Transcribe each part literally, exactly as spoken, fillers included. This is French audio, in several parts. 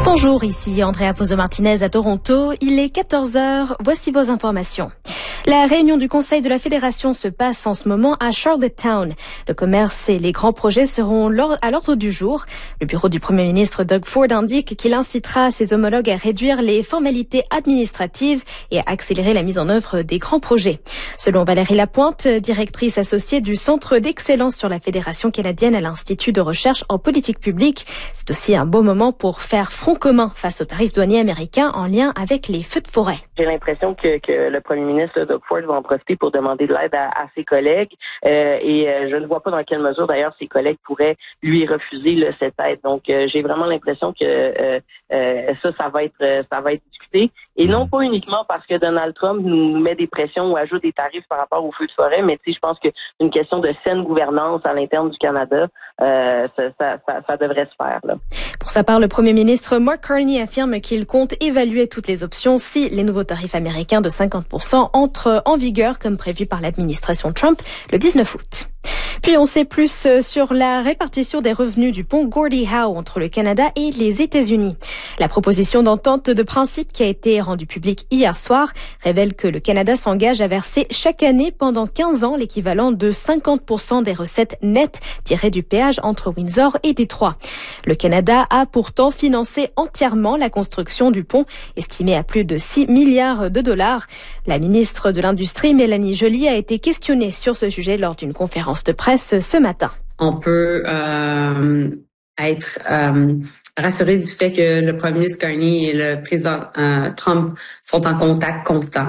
Bonjour, ici Andrea Pozo-Martinez à Toronto. Il est quatorze heures, voici vos informations. La réunion du Conseil de la Fédération se passe en ce moment à Charlottetown. Le commerce et les grands projets seront à l'ordre du jour. Le bureau du Premier ministre Doug Ford indique qu'il incitera ses homologues à réduire les formalités administratives et à accélérer la mise en œuvre des grands projets. Selon Valérie Lapointe, directrice associée du Centre d'excellence sur la Fédération canadienne à l'Institut de recherche en politique publique, c'est aussi un beau moment pour faire front commun face aux tarifs douaniers américains en lien avec les feux de forêt. J'ai l'impression que, que le premier ministre Doug Ford va en profiter pour demander de l'aide à, à ses collègues euh, et euh, je ne vois pas dans quelle mesure d'ailleurs ses collègues pourraient lui refuser là, cette aide. Donc euh, j'ai vraiment l'impression que euh, euh, ça, ça va être ça va être discuté et non pas uniquement parce que Donald Trump nous met des pressions ou ajoute des tarifs par rapport aux feux de forêt, mais tu sais, je pense que une question de saine gouvernance à l'interne du Canada, euh, ça, ça, ça, ça devrait se faire là. Pour sa part, le premier ministre Mark Carney affirme qu'il compte évaluer toutes les options si les nouveaux tarifs américains de cinquante pour cent entrent en vigueur comme prévu par l'administration Trump le dix-neuf août. Puis on sait plus sur la répartition des revenus du pont Gordie Howe entre le Canada et les États-Unis. La proposition d'entente de principe qui a été rendue publique hier soir révèle que le Canada s'engage à verser chaque année pendant quinze ans l'équivalent de cinquante pour cent des recettes nettes tirées du péage entre Windsor et Détroit. Le Canada a pourtant financé entièrement la construction du pont, estimée à plus de six milliards de dollars. La ministre de l'Industrie, Mélanie Joly, a été questionnée sur ce sujet lors d'une conférence de presse ce matin. On peut euh, être euh, rassuré du fait que le premier ministre Carney et le président euh, Trump sont en contact constant.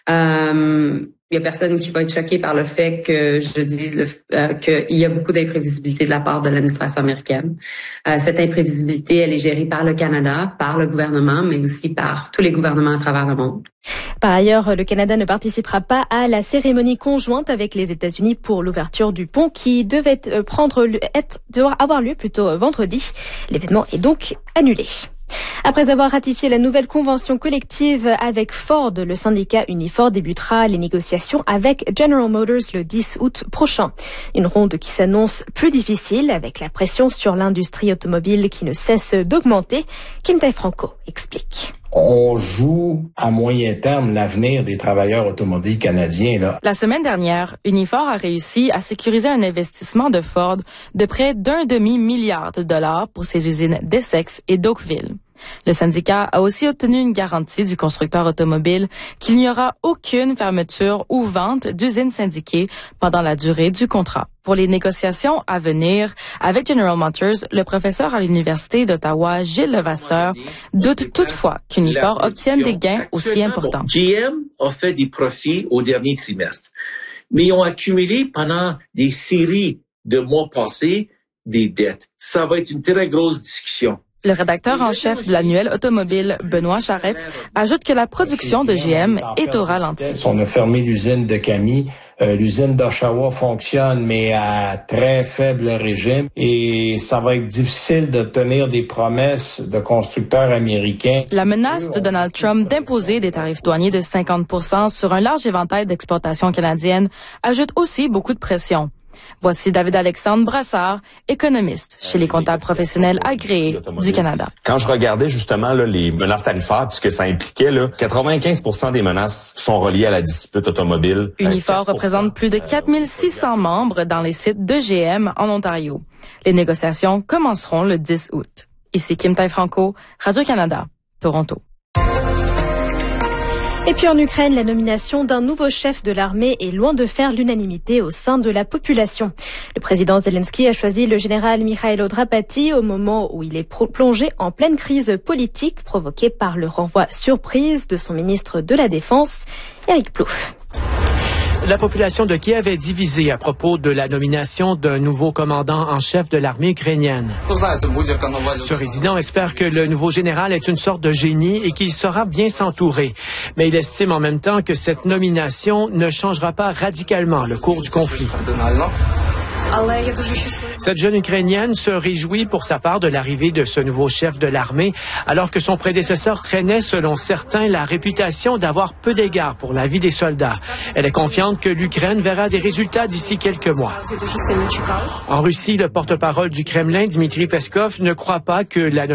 Euh, Il y a personne qui va être choqué par le fait que je dise le, euh, qu'il y a beaucoup d'imprévisibilité de la part de l'administration américaine. Euh, cette imprévisibilité, elle est gérée par le Canada, par le gouvernement, mais aussi par tous les gouvernements à travers le monde. Par ailleurs, le Canada ne participera pas à la cérémonie conjointe avec les États-Unis pour l'ouverture du pont qui devait prendre être, devoir avoir lieu plutôt vendredi. L'événement est donc annulé. Après avoir ratifié la nouvelle convention collective avec Ford, le syndicat Unifor débutera les négociations avec General Motors le dix août prochain. Une ronde qui s'annonce plus difficile avec la pression sur l'industrie automobile qui ne cesse d'augmenter. Kim Tae-Franco explique. On joue à moyen terme l'avenir des travailleurs automobiles canadiens. Là. La semaine dernière, Unifor a réussi à sécuriser un investissement de Ford de près d'un demi-milliard de dollars pour ses usines d'Essex et d'Oakville. Le syndicat a aussi obtenu une garantie du constructeur automobile qu'il n'y aura aucune fermeture ou vente d'usines syndiquées pendant la durée du contrat. Pour les négociations à venir avec General Motors, le professeur à l'Université d'Ottawa, Gilles Levasseur, doute toutefois qu'Unifor obtienne des gains aussi importants. Bon, G M a fait des profits au dernier trimestre, mais ils ont accumulé pendant des séries de mois passés des dettes. Ça va être une très grosse discussion. Le rédacteur en chef de l'annuel automobile, Benoît Charette, ajoute que la production de G M est au ralenti. On a fermé l'usine de Camille. Euh, l'usine d'Oshawa fonctionne, mais à très faible régime. Et ça va être difficile d'obtenir des promesses de constructeurs américains. La menace de Donald Trump d'imposer des tarifs douaniers de cinquante pour cent sur un large éventail d'exportations canadiennes ajoute aussi beaucoup de pression. Voici David-Alexandre Brassard, économiste chez les comptables professionnels agréés du Canada. Quand je regardais justement là, les menaces tarifaires, puisque ça impliquait là, quatre-vingt-quinze pour cent des menaces sont reliées à la dispute automobile. Unifor représente plus de quatre mille six cents membres dans les sites de G M en Ontario. Les négociations commenceront le dix août. Ici Kim Tae-Franco, Radio-Canada, Toronto. Et puis en Ukraine, la nomination d'un nouveau chef de l'armée est loin de faire l'unanimité au sein de la population. Le président Zelensky a choisi le général Mikhailo Drapati au moment où il est plongé en pleine crise politique provoquée par le renvoi surprise de son ministre de la Défense, Éric Plouffe. La population de Kiev est divisée à propos de la nomination d'un nouveau commandant en chef de l'armée ukrainienne. Ce résident espère que le nouveau général est une sorte de génie et qu'il saura bien s'entourer. Mais il estime en même temps que cette nomination ne changera pas radicalement le cours du conflit. Cette jeune Ukrainienne se réjouit pour sa part de l'arrivée de ce nouveau chef de l'armée, alors que son prédécesseur traînait, selon certains, la réputation d'avoir peu d'égard pour la vie des soldats. Elle est confiante que l'Ukraine verra des résultats d'ici quelques mois. En Russie, le porte-parole du Kremlin, Dmitri Peskov, ne croit pas que la